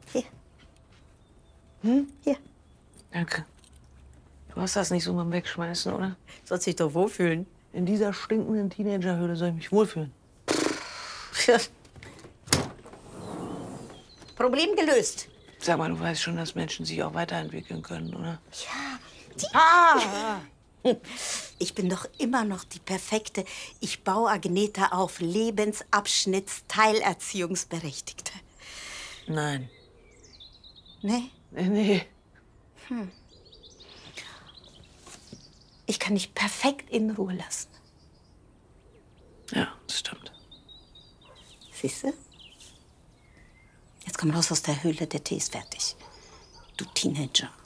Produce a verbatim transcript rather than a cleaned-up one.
Hier. Hm? Hier. Danke. Du hast das nicht so beim Wegschmeißen, oder? Sollst dich doch wohlfühlen. In dieser stinkenden Teenagerhöhle soll ich mich wohlfühlen. Problem gelöst. Sag mal, du weißt schon, dass Menschen sich auch weiterentwickeln können, oder? Ja. Die Ah! Ich bin doch immer noch die perfekte Ich baue Agneta auf Lebensabschnittsteilerziehungsberechtigte. Nein. Nee? Nee, nee. Hm. Ich kann dich perfekt in Ruhe lassen. Ja, das stimmt. Siehst du? Jetzt komm raus aus der Höhle, der Tee ist fertig. Du Teenager.